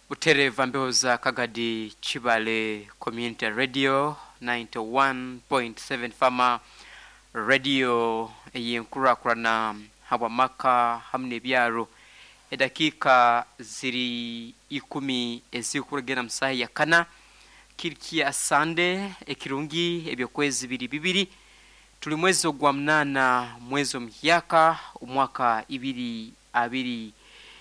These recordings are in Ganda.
Butereva Mbehoza Kagadi Chibale Community Radio 91.7 Fama Radio yenkurakurana habamaka hamne byaro edakika ziri 10 ezikuragena msahi ya kana kirkia Sunday ekirungi ebyokwezi bibiri tuli mwezi gwa mnana mwezi myaka umwaka 2026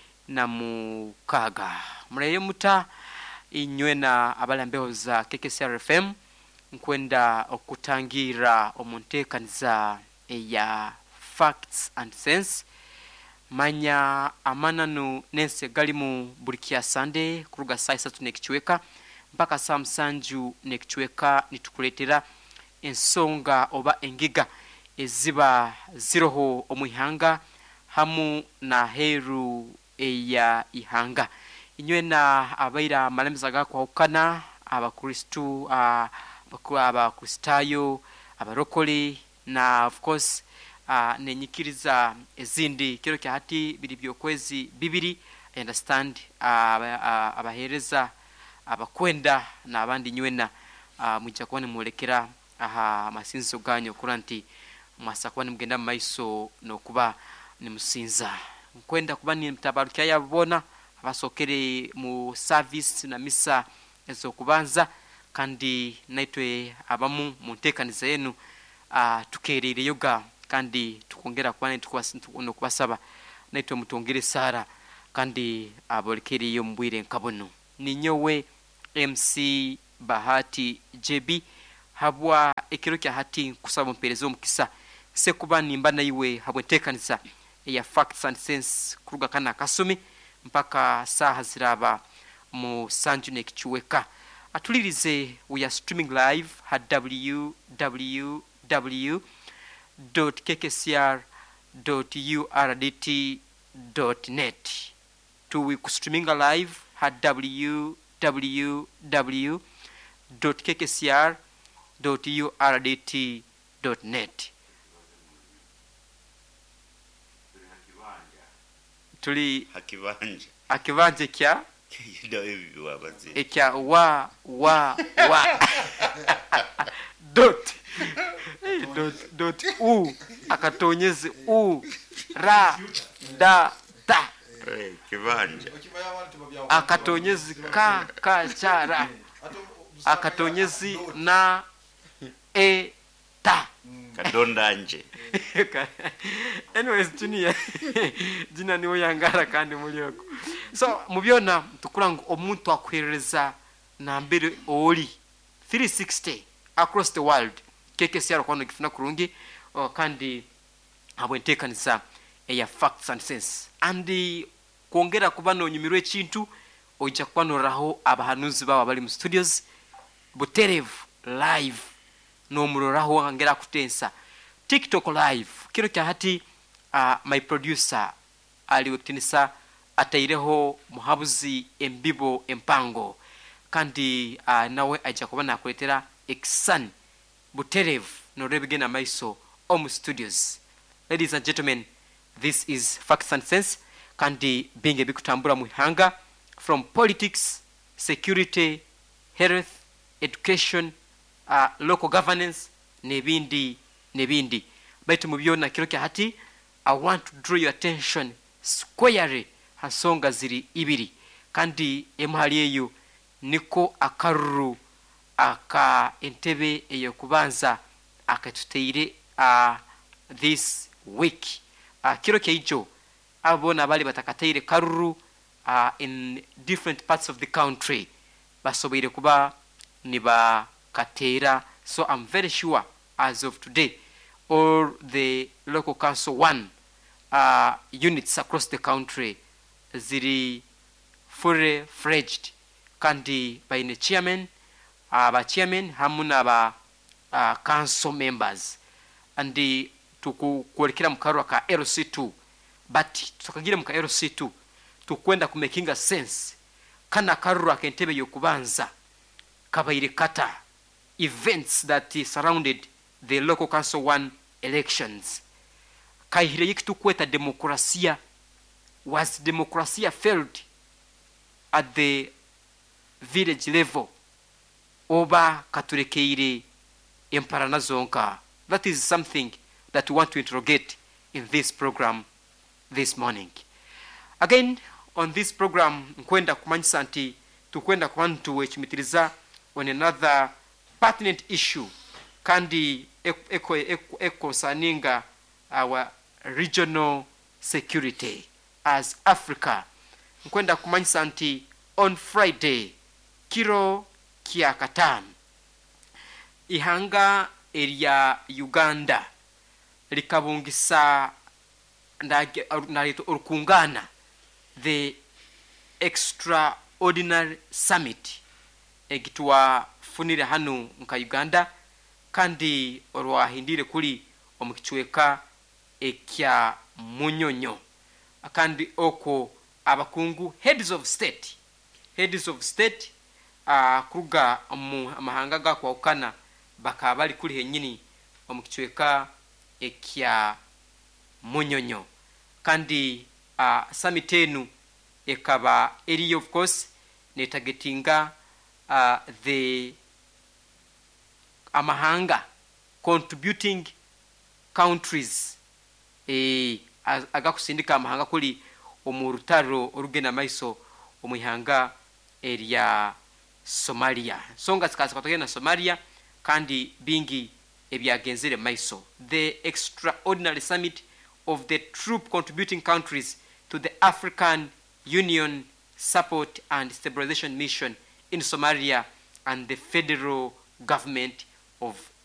mureye muta inywena abalambehoza KKCR FM nkwenda okutangira omuntekaniza ya facts and sense manya amananu nense galimu bulikia Sunday kuruga saa 3 nekichweka mpaka saa 7 nekichweka nitukuletera ensonga oba engiga eziba ziroho omwihanga hamu na heru eya ihanga inywena abaira malemizaga kwa ukana abakristu abakristayo abarokoli na of course nenyikiriza ezindi kero kya hati bilibyokwezi bibiri I understand abahereza abakwenda na abandi nywena mwichakwani mwolekera masinzo ganyo kuranti mwasakwani mgenda maiso no kuba ni musinza kwenda kuba ni mtabarukia yabona abasokere mu service na misa ezo kubanza kandi naitwe abamu muntekaniza yenu tukerere yoga kandi tukongera kwane no kubasaba naitwe mutongere sara kandi abolekere yo mbwire nkabono ninyowe MC Bahati JB habwa ekiro kya hati kusaba mperezo mukisa se kuba nimba naiwe habwetekaniza ya facts and sense kuruga kana kasumi mpaka saa ziraba mu sanju nekichweka atulirize we are streaming live at www.kkcr.urdt.net to we streaming live at www.kkcr.urdt.net tuli akibanje kya ekya wa dot u akatonyeze u ra da ta kibanja akatonyeze ka chara akatonyezi na e ta kadondanje anyways junior jina niwo yangara kandi mulyoko so mubyona tukurango omuntu akwereza na mbere oli 360 across the world KKCR kwano gifuna kurungi kandi abwentekaniza ya facts and sense and kuongera kubano nyumirwe chintu oija kwano raho abahanuzi bawa bali mu studios Buterevu live no muroraho angera kutensa TikTok live kiro kya hati my producer aliwetinisa ataireho muhabuzi embibo empango kandi nawe aja kubana kuletera exan Buterevu no rebigena maiso om studios. Ladies and gentlemen, this is Facts and Sense kandi binge bikutambura muhanga from politics, security, health, education, local governance nebindi baitu mubyona kiro kya hati I want to draw your attention squarely hasonga ziri ibiri kandi emhali eyo niko akaruru aka entebe eyo kubanza akatuteire this week kiro kya ijo abona bali batakateire karuru in different parts of the country basobeire kuba niba katera. So I'm very sure as of today all the local council units across the country ziri fully fledged kandi by the chairman chairman hamuna ba council members and tukukuelekera mkarwa ka LC2 but tukagira mka LC2 tukwenda kumekinga sense kana karura kentebe yokubanza kabaire kata events that surrounded the local council 1 elections kaihire yikitu kweta democracy failed at the village level oba katulekeire emparana zonka? That is something that we want to interrogate in this program this morning. Again, on this program, nkwenda kumanyisa nti tukwenda kubantu ekimitiriza on another pertinent issue kandi concerning our regional security as Africa. Nkwenda kumanyisa nti on Friday kiro kya katan ihanga erya Uganda likabungisa nalito orukungana the extraordinary summit egitwa funire hanu nka Uganda kandi orwahindire kuri omukichweka ekya Munyonyo kandi oko abakungu heads of state kuruga mu amahanga gakwawukana bakabali kuri henyini omukichweka ekya Munyonyo kandi summit enu ekaba eri of course netagetinga the amahanga contributing countries agakusindika amahanga kuli omurutaro orugena maiso omuyanga area Somalia songa sikaza kwatogena Somalia kandi bingi ebyagenzere maiso. The extraordinary summit of the troop contributing countries to the African Union Support and Stabilization Mission in Somalia and the federal government of